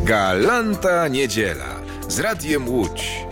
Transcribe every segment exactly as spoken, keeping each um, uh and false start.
Galanta Niedziela z Radiem Łódź.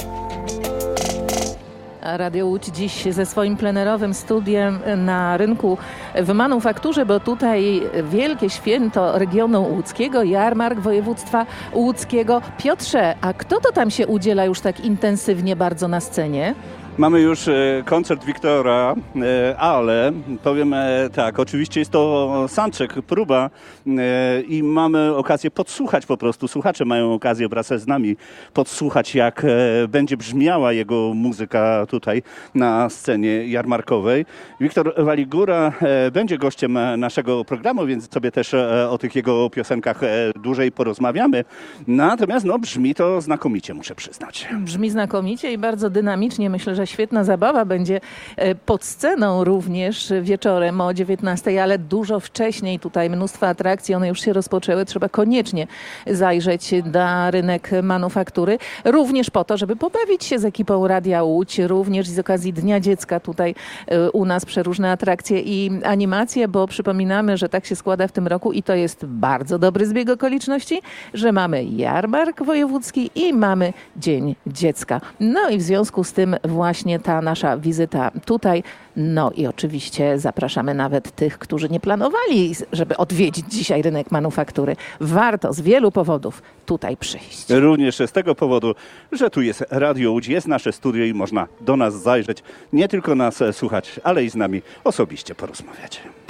Radio Łódź dziś ze swoim plenerowym studiem na rynku w Manufakturze, bo tutaj wielkie święto regionu łódzkiego, jarmark województwa łódzkiego. Piotrze, a kto to tam się udziela już tak intensywnie bardzo na scenie? Mamy już koncert Wiktora, ale powiem tak, oczywiście jest to soundcheck, próba i mamy okazję podsłuchać po prostu, słuchacze mają okazję wraz z nami podsłuchać, jak będzie brzmiała jego muzyka tutaj na scenie jarmarkowej. Wiktor Waligura będzie gościem naszego programu, więc sobie też o tych jego piosenkach dłużej porozmawiamy. Natomiast no, brzmi to znakomicie, muszę przyznać. Brzmi znakomicie i bardzo dynamicznie. Myślę, że świetna zabawa będzie pod sceną również wieczorem o dziewiętnastej, ale dużo wcześniej. Tutaj mnóstwo atrakcji, one już się rozpoczęły. Trzeba koniecznie zajrzeć na rynek Manufaktury. Również po to, żeby pobawić się z ekipą Radia Łódź. Również z okazji Dnia Dziecka tutaj u nas przeróżne atrakcje i animacje, bo przypominamy, że tak się składa w tym roku i to jest bardzo dobry zbieg okoliczności, że mamy jarmark wojewódzki i mamy Dzień Dziecka. No i w związku z tym właśnie ta nasza wizyta tutaj. No i oczywiście zapraszamy nawet tych, którzy nie planowali, żeby odwiedzić dzisiaj rynek Manufaktury. Warto z wielu powodów tutaj przyjść. Również z tego powodu, że tu jest Radio Łódź, jest nasze studio i można do nas zajrzeć, nie tylko nas słuchać, ale i z nami osobiście porozmawiać.